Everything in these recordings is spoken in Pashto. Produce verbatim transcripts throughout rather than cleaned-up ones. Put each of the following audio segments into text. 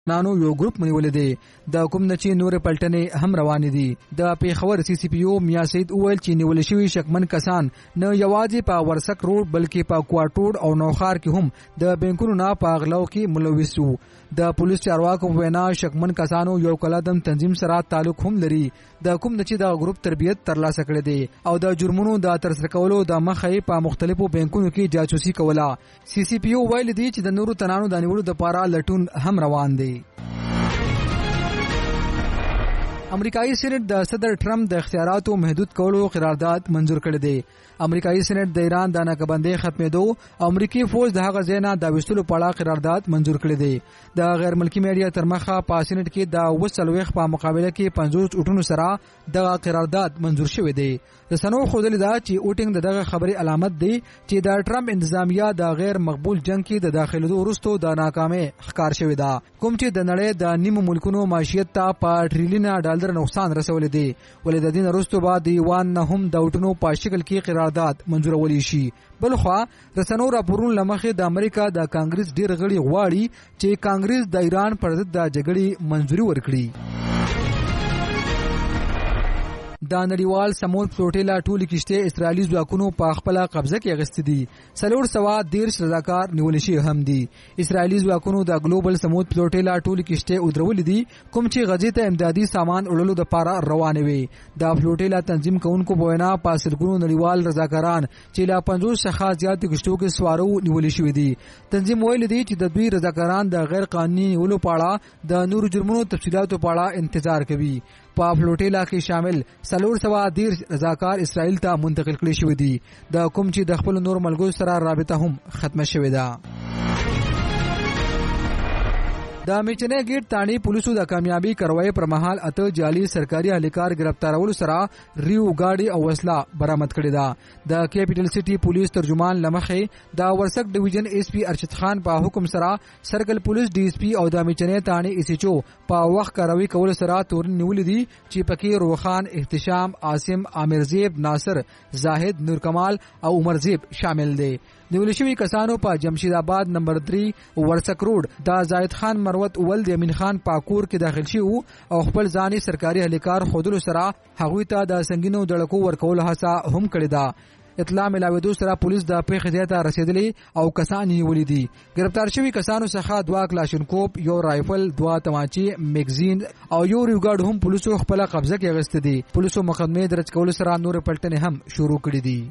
نانو یو ګروپ نیولې دی. د کوم نه چې نور پلټنې هم روانې دي. د پیښور سی سی پی او میا سید اول چې نیول شوی شکمن کسان نه یوازې په ورسک روډ بلکې په کوارټوډ او نوخار کې هم د بانکونو نه په غلاو کې ملوث وو. د پولیس چارواکو وینا شکمن کسانو یو کلادم تنظیم سره تعلق هم لري. د کوم نه چې د ګروپ تربیت ترلاسه کړی دی او د جرمونو د ترسره کولو د مخې په مختلفو بانکونو کې جاسوسي کوله. سی سی پی او ویل دی چې د نورو تنانو د نیولو لپاره لټون هم روان دی. امریکایي سېنات د صدر ټرمپ د اختیاراتو محدود کولو قرارداد منزور کړی دی. امریکایي سېنات د ایران د ناکبندۍ ختمېدو او امریکي فوج د هغه ځای نه د ویستلو په اړه قرارداد منزور کړی دی. د غیر ملکي میډیا تر مخه په سېنات کې د اوه څلوېښت په مقابله کې پنځوس اوټونو سره دغه قرارداد منزور شوی دی. رسنیو ښودلې ده چې اوټینګ د دغه خبرې علامت دی چې د ټرمپ انتظامیه د غیر مقبول جنگ کې د داخلېدو وروسته د ناکامۍ ښکار شوی ده، کوم چې د نړۍ د نیمو ملکونو معیشت ته په ټریلیونه ډالر نقصان رسولی دی. ولې د دې وروسته به د ایوان نه هم د اوټونو په شکل کې قرارداد منزورولی شي. بلخوا رسنیو راپورونو له مخې د امریکا د کانګرس ډېر غړي غواړي چې کانګرس د ایران پر ضد د جګړې منځوري ورکړي. د نړیوال سمود فلوټیلا ټولې کشتۍ اسرائیلي ځواکونو په خپله قبضه کې اخیستې دي. څلور سوه دېرش رضاکار نیول شوي هم دي. اسرائیلي ځواکونو د ګلوبل سمود فلوټیلا ټولې کشتۍ ودرولې دي کوم چې غزې ته امدادي سامان وړلو دپاره روانې وي. د فلوټیلا تنظیم کوونکو په وینا په سلګونو نړیوال رضاکاران چې له پنځوس څخه زیاتو کشتیو کې سواره نیول شوي دي. تنظیم ویلي دی چې د دوی رضاکاران د غیر قانوني نیولو په اړه د نورو جرمونو تفصیلاتو په اړه انتظار کوي. په فلوټیلا کې شامل څلور سوه دېرش رضاکار اسرائیل ته منتقل کړي شوي دي، د کوم چې د خپلو نورو ملګرو سره رابطه هم ختمه شوې ده. د میچنه گیټ تانی پولیسو د کامیابی کاروایی پر مهال اته جعلي سرکاري اهلکار گرفتارولو سره ریو گاډي او وسله برآمد کړې ده. د کیپټل سټي پولیس ترجمان لمخې د ورسک ډیویژن ایس پی ارشد خان په حکم سره سرکل پولیس ډي اس پی او د میچنه تانی ایس ایچ او په وخت کاروایی کول سره تورن نیولې دي چې پکې روخان، احتشام، عاصم، عامر زیب، ناصر، زاهد، نور کمال او عمر زیب شامل دي. نیول شوي کسانو په جمشید آباد نمبر درې ورسک روډ د زاهد خان مروت اول د امین خان پاکور کې داخل شي او خپل ځاني سرکاري اهلکار خودلو سره هغوی ته د سنگینو دړکو ورکول هڅه هم کړې ده. اطلاع ملاوېدو سره پولیس د پیښې ځای ته رسېدلي او کسان نیولي دي. ګرفتار شوي کسانو څخه دوه کلاشینکوپ، یو رایفل، دوه تمانچې، میګزین او یو ریوګارډ هم پولیسو خپله قبضه کې اخیستې دي. پولیسو مقدمې درج کولو سره نورې پلټنې هم شروع کړي دي.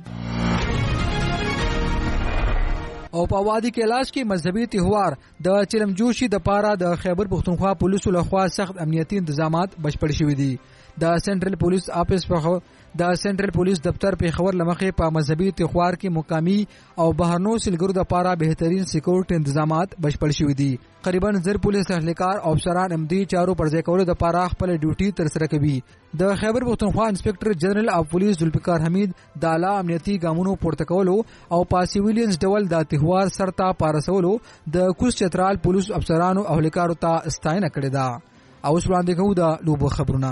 او په وادي کیلاش کې مذهبي تهوار د چلمجوشي د پاره د خیبر پختونخوا پولیسو لخوا سخت امنیتي انتظامات بشپړ شوي دي. د سنټرل پولیس آفیس په د سنټرل پولیس دفتر په خبر لمخې په مذهبي تهوار کې مقامي او بهرنو سلګرو د پاره بهترین سکیورټي انتظامات بشپړ شوي دي. قریبا زر پولیس اهلکار او افسران امدی چارو پر ځای کولو د پاره خپل ډیوټي تر سره کوي. د خیبر پختونخوا انسپکټر جنرال اف پولیس ذوالفقار حمید د اعلی امنیتي ګامونو پورته کولو او په سیویلینز ډول د تهوار سرته پارسولو د کوس چترال پولیس افسرانو او اهلکارو ته ستاینه کړې ده. او اوس وړاندې کوو د لوبو خبرونه.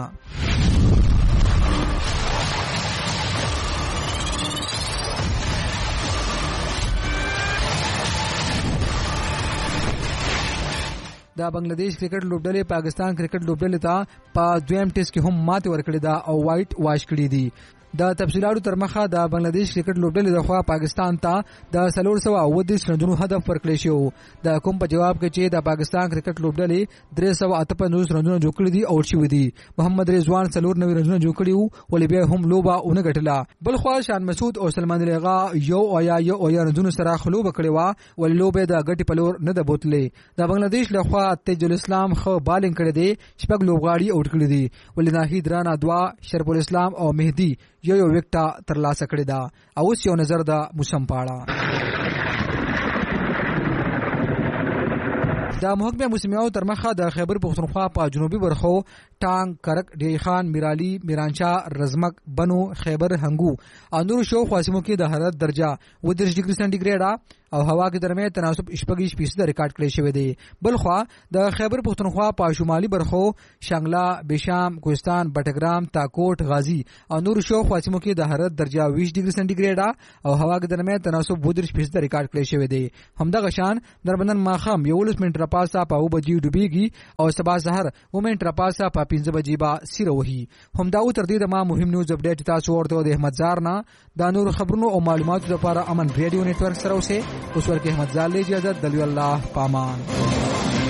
د بنگلاديش کرکټ لوبډلې پاکستان کرکټ لوبډلې ته په دویم ټیسټ کې هم ماتې ورکړې ده او وایټ واش کړي دي. د تفصیلاتو تر مخه د بنگلاديش کرکټ لوبډلې لخوا پاکستان ته د څلور سوه اووه دېرش رنونو هدف ورکړی شو، د کوم په جواب کې چې د پاکستان کرکټ لوبډلې درې سوه اته پنځوس رنونه جوړ کړي دي او شوي دي. محمد رضوان څلور نوي رنونه جوړ کړي وو ولې بیا هم لوبه ونه ګټله. بلخوا شان مسعود او سلمان لیغا یو اویا یو اویا رنونه سره خلوبه کړې وه ولې لوبه د ګټې په لور نه ده بوتلې. د بنگلاديش لخوا تیج الاسلام ښه بالینګ کړی دی، شپږ لوبغاړي اوټ کړي دي ولې ناهید رانا دوه، شرف الاسلام او مهدي یو یو وکټه ترلاسه کړې ده. او اوس یو نظر د موسم په اړه. د محکمه موسمیاو تر مخه د خیبر پختونخوا په جنوبي برخو ټانګ، کرک، ډیری خان، میرالي، میرانشاه، رزمک، بنو، خیبر، هنګو او نورو شاوخوا سیمو کې د حرارت درجه اوه دېرش ډګري سانتي ګریډه او هوا کې درمه تناسب شپږ فیصد ریکارډ کړی شوی دی. بل خو د خیبر پختونخوا په شمالي برخو شانګلا، بشام، کوهستان، بټګرام، تاکوټ، غازی او نور شاوخوا سیمو کې د حرارت درجه بیست ډیګري سنټیګریډ او هوا کې درمه تناسب بودرش فیصد ریکارډ کړی شوی دی. همدغه شان دربندن ماخام یولس منټ راپاسا په او بجې ډوبېږي او سبا سحر و منټ راپاسا په پنځه بجې با سیره وهي. همدا و تر دې د ما مهم نیوز اپډیټ تاسو ورته د احمد زار نه د نور خبرونو او معلوماتو لپاره امن ریډیو نتورک سره اوسه. اوس ورکه احمد زار له اجازه دلوي الله پامان.